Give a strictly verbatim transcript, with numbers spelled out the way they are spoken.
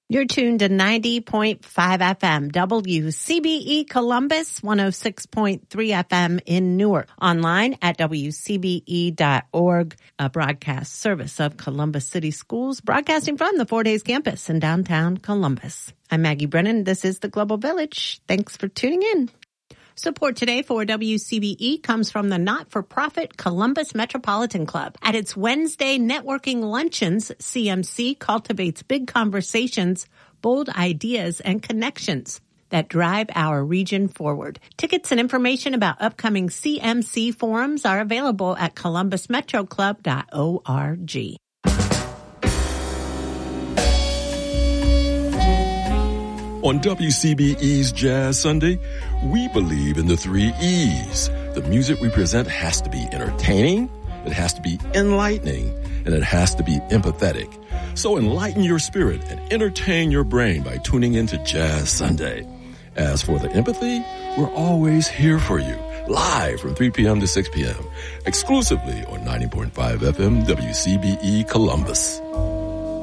You're tuned to ninety point five F M, W C B E Columbus, one oh six point three F M in Newark. Online at W C B E dot org, a broadcast service of Columbus City Schools, broadcasting from the Four Days campus in downtown Columbus. I'm Maggie Brennan. This is the Global Village. Thanks for tuning in. Support today for W C B E comes from the not-for-profit Columbus Metropolitan Club. At its Wednesday networking luncheons, C M C cultivates big conversations, bold ideas, and connections that drive our region forward. Tickets and information about upcoming C M C forums are available at columbus metro club dot org. On W C B E's Jazz Sunday, we believe in the three E's. The music we present has to be entertaining, it has to be enlightening, and it has to be empathetic. So enlighten your spirit and entertain your brain by tuning into Jazz Sunday. As for the empathy, we're always here for you, live from three p.m. to six p.m., exclusively on ninety point five F M W C B E Columbus.